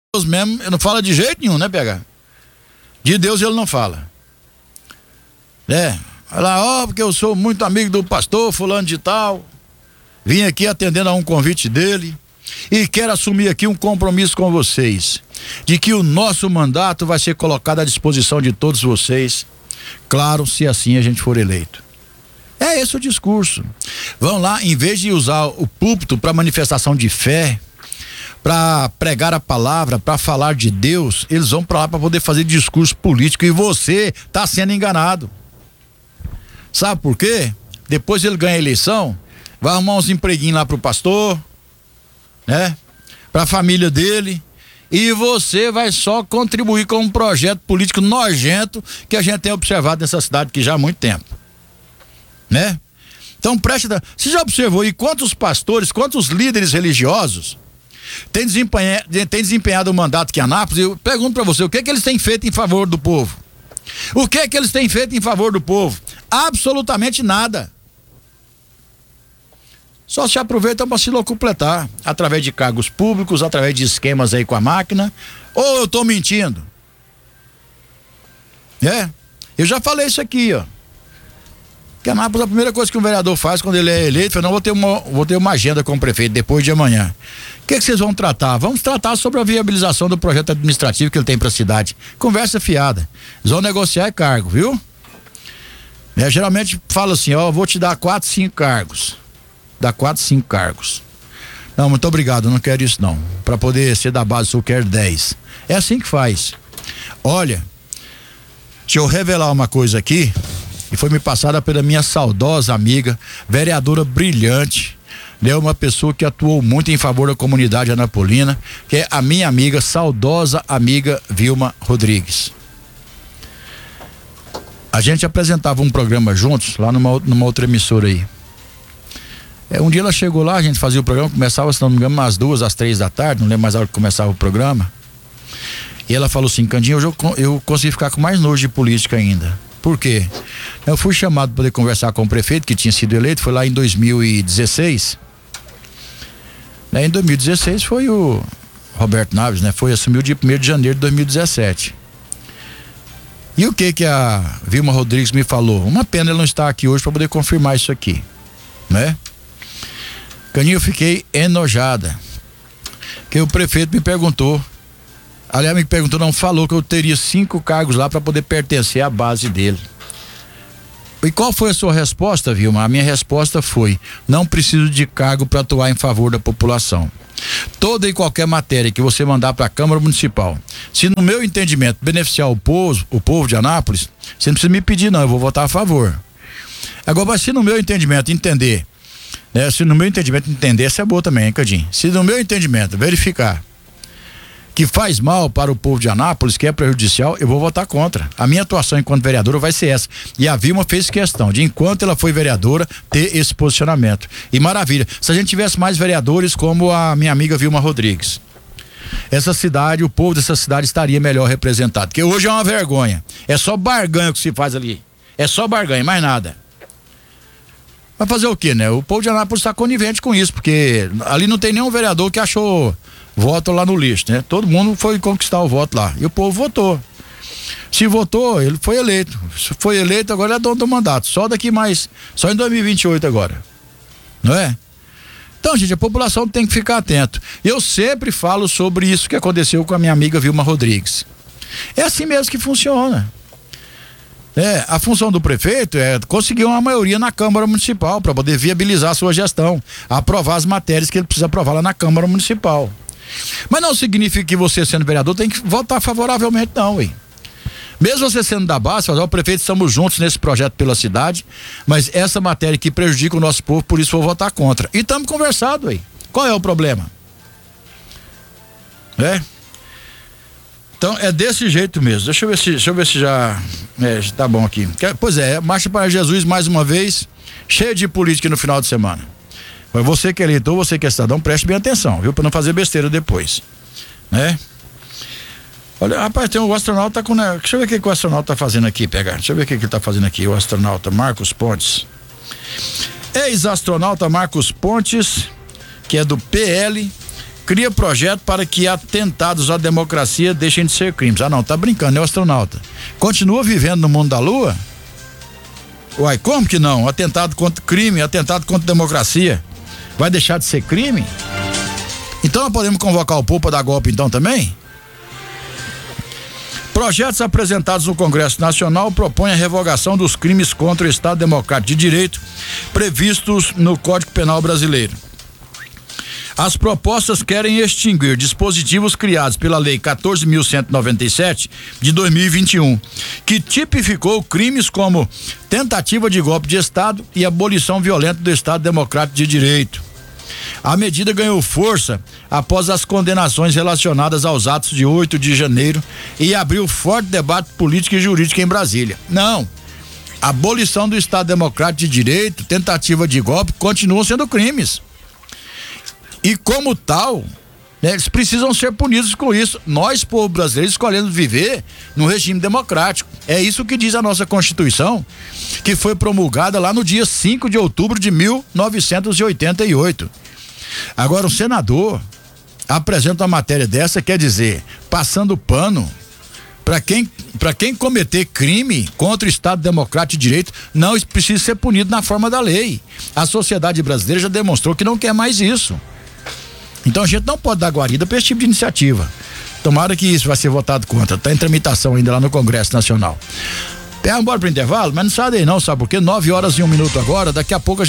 Deus mesmo, ele não fala de jeito nenhum, né, PH? De Deus ele não fala. Vai lá, porque eu sou muito amigo do pastor fulano de tal, vim aqui atendendo a um convite dele e quero assumir aqui um compromisso com vocês, de que o nosso mandato vai ser colocado à disposição de todos vocês, claro, se assim a gente for eleito. É esse o discurso. Vão lá, em vez de usar o púlpito para manifestação de fé, para pregar a palavra, para falar de Deus, eles vão para lá para poder fazer discurso político e você está sendo enganado. Sabe por quê? Depois ele ganha a eleição, vai arrumar uns empreguinhos lá pro pastor, né? Pra família dele, e você vai só contribuir com um projeto político nojento que a gente tem observado nessa cidade aqui já há muito tempo, né? Então preste atenção. Você já observou aí quantos pastores, quantos líderes religiosos têm desempenhado o mandato aqui em Anápolis? Eu pergunto pra você, o que eles têm feito em favor do povo? O que eles têm feito em favor do povo? Absolutamente nada. Só se aproveitam para se locupletar através de cargos públicos, através de esquemas aí com a máquina. Ou eu tô mentindo? Eu já falei isso aqui, ó. Que Anápolis, a primeira coisa que um vereador faz quando ele é eleito, fala, não, vou ter uma agenda com o prefeito depois de amanhã. O que vocês vão tratar? Vamos tratar sobre a viabilização do projeto administrativo que ele tem para a cidade. Conversa fiada. Eles vão negociar é cargo, viu? Geralmente fala assim, ó, vou te dar 4, 5 cargos. Dá 4, 5 cargos. Não, muito obrigado, não quero isso não. Para poder ser da base, eu quero 10. É assim que faz. Olha, deixa eu revelar uma coisa aqui, e foi me passada pela minha saudosa amiga, vereadora brilhante, né? Uma pessoa que atuou muito em favor da comunidade anapolina, que é a minha amiga, saudosa amiga Vilma Rodrigues. A gente apresentava um programa juntos, lá numa outra emissora aí. Um dia ela chegou lá, a gente fazia o programa, começava, se não me engano, às 2, às 3 da tarde, não lembro mais a hora que começava o programa. E ela falou assim, Candinho, hoje eu consegui ficar com mais nojo de política ainda. Por quê? Eu fui chamado para poder conversar com o prefeito, que tinha sido eleito, foi lá em 2016. Em 2016 foi o Roberto Naves, né? Assumiu dia 1º de janeiro de 2017. E o que a Vilma Rodrigues me falou? Uma pena ele não estar aqui hoje para poder confirmar isso aqui, né? Caninho, eu fiquei enojada, que o prefeito me perguntou, aliás, me perguntou, não, falou que eu teria 5 cargos lá para poder pertencer à base dele. E qual foi a sua resposta, Vilma? A minha resposta foi, não preciso de cargo para atuar em favor da população. Toda e qualquer matéria que você mandar para a Câmara Municipal, se no meu entendimento beneficiar o povo de Anápolis, você não precisa me pedir não, eu vou votar a favor. Agora, mas se no meu entendimento entender, né? Se no meu entendimento entender, essa é boa também, hein, Cadinho? Se no meu entendimento verificar que faz mal para o povo de Anápolis, que é prejudicial, eu vou votar contra. A minha atuação enquanto vereadora vai ser essa. E a Vilma fez questão de, enquanto ela foi vereadora, ter esse posicionamento. E maravilha, se a gente tivesse mais vereadores como a minha amiga Vilma Rodrigues, essa cidade, o povo dessa cidade estaria melhor representado. Porque hoje é uma vergonha. É só barganha que se faz ali. É só barganha, mais nada. Vai fazer o quê, né? O povo de Anápolis está conivente com isso, porque ali não tem nenhum vereador que achou voto lá no lixo, né? Todo mundo foi conquistar o voto lá. E o povo votou. Se votou, ele foi eleito. Se foi eleito, agora é dono do mandato. Só em 2028 agora. Não é? Então, gente, a população tem que ficar atento. Eu sempre falo sobre isso que aconteceu com a minha amiga Vilma Rodrigues. É assim mesmo que funciona. A função do prefeito é conseguir uma maioria na Câmara Municipal para poder viabilizar a sua gestão, aprovar as matérias que ele precisa aprovar lá na Câmara Municipal. Mas não significa que você, sendo vereador, tem que votar favoravelmente, não, hein? Mesmo você sendo da base, fazer o prefeito, estamos juntos nesse projeto pela cidade, mas essa matéria que prejudica o nosso povo, por isso vou votar contra. E estamos conversando aí. Qual é o problema? Então é desse jeito mesmo. Deixa eu ver se já tá bom aqui. Pois é, Marcha para Jesus mais uma vez, cheia de política no final de semana. Mas você que é eleitor, você que é cidadão, preste bem atenção, viu? Para não fazer besteira depois, né? Olha, rapaz, tem um astronauta deixa eu ver o que o astronauta tá fazendo aqui, pegar. Deixa eu ver o que ele tá fazendo aqui, o astronauta Marcos Pontes. Ex-astronauta Marcos Pontes, que é do PL, cria projeto para que atentados à democracia deixem de ser crimes. Ah, não, tá brincando, é o astronauta. Continua vivendo no mundo da Lua? Uai, como que não? Atentado contra crime, atentado contra democracia. Vai deixar de ser crime? Então nós podemos convocar o povo para dar golpe então também? Projetos apresentados no Congresso Nacional propõem a revogação dos crimes contra o Estado Democrático de Direito previstos no Código Penal Brasileiro. As propostas querem extinguir dispositivos criados pela Lei 14.197 de 2021, que tipificou crimes como tentativa de golpe de Estado e abolição violenta do Estado Democrático de Direito. A medida ganhou força após as condenações relacionadas aos atos de 8 de janeiro e abriu forte debate político e jurídico em Brasília. Não, abolição do Estado Democrático de Direito, tentativa de golpe continuam sendo crimes. E como tal, né, eles precisam ser punidos com isso. Nós, povo brasileiro, escolhemos viver num regime democrático. É isso que diz a nossa Constituição, que foi promulgada lá no dia 5 de outubro de 1988. Agora, um senador apresenta uma matéria dessa, quer dizer, passando pano para quem cometer crime contra o Estado Democrático de Direito, não precisa ser punido na forma da lei. A sociedade brasileira já demonstrou que não quer mais isso. Então a gente não pode dar guarida para esse tipo de iniciativa. Tomara que isso vai ser votado contra. Está em tramitação ainda lá no Congresso Nacional. Vamos embora pro intervalo, mas não sai daí não, sabe por quê? 9 horas e 1 minuto agora, daqui a pouco a gente